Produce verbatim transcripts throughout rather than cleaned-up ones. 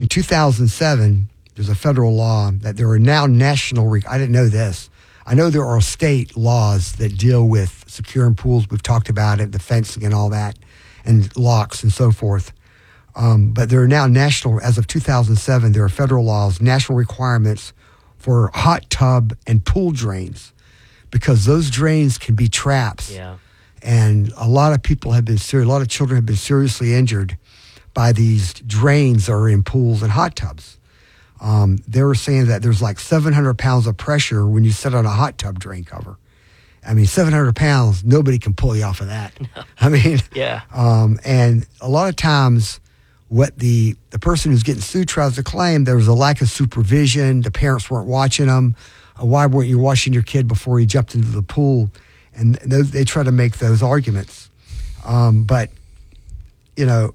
two thousand seven, there's a federal law that there are now national, re- I didn't know this. I know there are state laws that deal with securing pools. We've talked about it, the fencing and all that, and locks and so forth. Um, but there are now national, as of two thousand seven, there are federal laws, national requirements for hot tub and pool drains, because those drains can be traps. Yeah. And a lot of people have been serious, a lot of children have been seriously injured by these drains that are in pools and hot tubs. Um, they were saying that there's like seven hundred pounds of pressure when you sit on a hot tub drain cover. I mean, seven hundred pounds, nobody can pull you off of that. No. I mean, yeah. Um, and a lot of times what the, the person who's getting sued tries to claim, there was a lack of supervision, the parents weren't watching them, uh, why weren't you watching your kid before he jumped into the pool? And those, they try to make those arguments. Um, but, you know,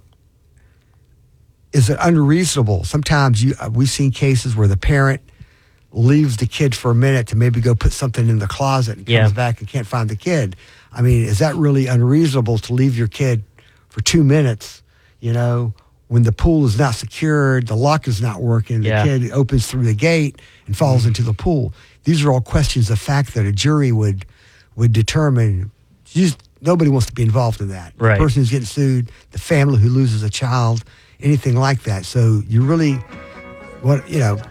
is it unreasonable? Sometimes you, uh, we've seen cases where the parent leaves the kid for a minute to maybe go put something in the closet and comes yeah. back and can't find the kid. I mean, is that really unreasonable to leave your kid for two minutes, you know, when the pool is not secured, the lock is not working, the yeah. kid opens through the gate and falls mm-hmm. into the pool? These are all questions of fact that a jury would would determine. Just, nobody wants to be involved in that. Right. The person who's getting sued, the family who loses a child, anything like that. So you really, what you know,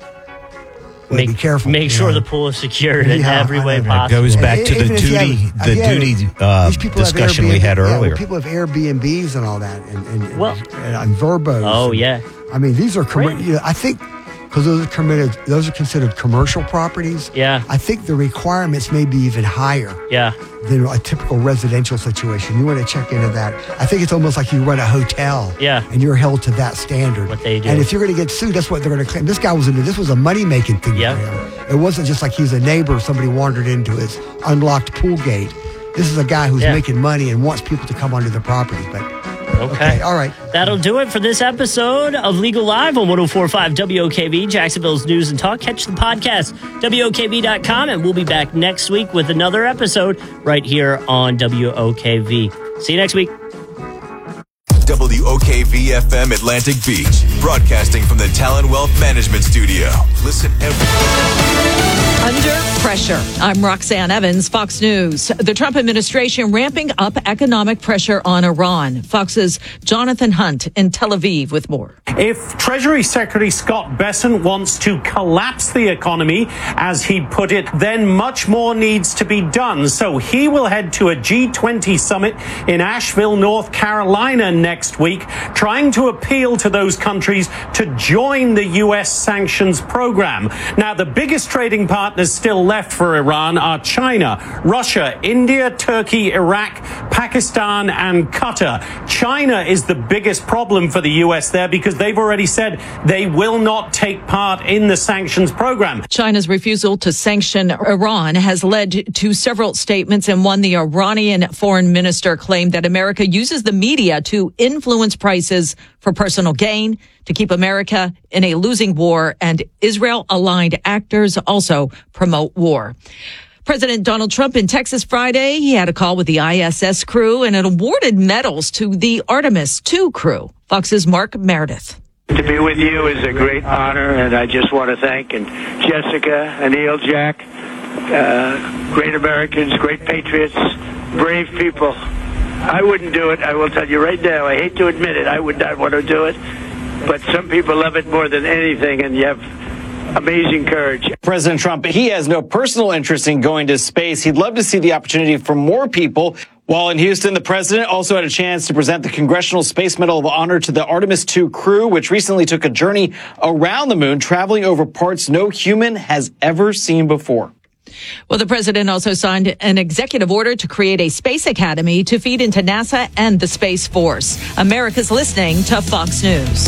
make, be careful. Make sure know. the pool is secured yeah, in every way It possible. goes back to Even the if you duty, have- the again, duty uh, these people have discussion we Airbnb had yeah, well, earlier. people have Airbnbs and all that, and, and, Well- and, and Verbos. Oh, and- yeah. I mean, these are commer- Right. you know, I think because those are committed, those are considered commercial properties. Yeah. I think the requirements may be even higher. Yeah. Than a typical residential situation. You want to check into that. I think it's almost like you run a hotel. Yeah. And you're held to that standard. What they do. And if you're going to get sued, that's what they're going to claim. This guy was into this was a money making thing Yep. for him. It wasn't just like he's a neighbor. Somebody wandered into his unlocked pool gate. This is a guy who's Yeah. making money and wants people to come onto the property. But Okay. okay, all right. That'll do it for this episode of Legal Live on one oh four point five W O K V, Jacksonville's News and Talk. Catch the podcast, W O K V dot com, and we'll be back next week with another episode right here on W O K V. See you next week. W O K V F M Atlantic Beach, broadcasting from the Talon Wealth Management Studio. Listen every... Under pressure. I'm Roxanne Evans, Fox News. The Trump administration ramping up economic pressure on Iran. Fox's Jonathan Hunt in Tel Aviv with more. If Treasury Secretary Scott Bessent wants to collapse the economy, as he put it, then much more needs to be done. So he will head to a G twenty summit in Asheville, North Carolina next week, trying to appeal to those countries to join the U S sanctions program. Now, the biggest trading partners still left for Iran are China, Russia, India, Turkey, Iraq, Pakistan, and Qatar. China is the biggest problem for the U S there because they've already said they will not take part in the sanctions program. China's refusal to sanction Iran has led to several statements, and one, the Iranian foreign minister claimed that America uses the media to influence prices for personal gain, to keep America in a losing war, and Israel-aligned actors also promote war. President Donald Trump in Texas Friday, he had a call with the I S S crew and it awarded medals to the Artemis two crew. Fox's Mark Meredith. To be with you is a great honor, and I just want to thank and Jessica, Anil, Jack, uh, great Americans, great patriots, brave people. I wouldn't do it. I will tell you right now. I hate to admit it. I would not want to do it. But some people love it more than anything, and you have amazing courage. President Trump, he has no personal interest in going to space. He'd love to see the opportunity for more people. While in Houston, the president also had a chance to present the Congressional Space Medal of Honor to the Artemis two crew, which recently took a journey around the moon, traveling over parts no human has ever seen before. Well, the president also signed an executive order to create a space academy to feed into NASA and the Space Force. America's listening to Fox News.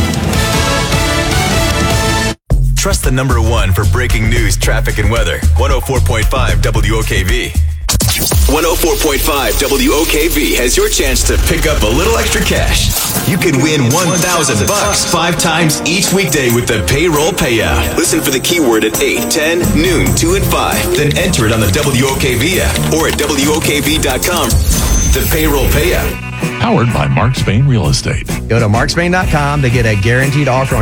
Trust the number one for breaking news, traffic, and weather. one oh four point five W O K V. one oh four point five W O K V has your chance to pick up a little extra cash. You could win one thousand bucks five times each weekday with the payroll payout. Listen for the keyword at eight, ten, noon, two, and five. Then enter it on the W O K V app or at W O K V dot com. The payroll payout. Powered by Mark Spain Real Estate. Go to mark spain dot com to get a guaranteed offer on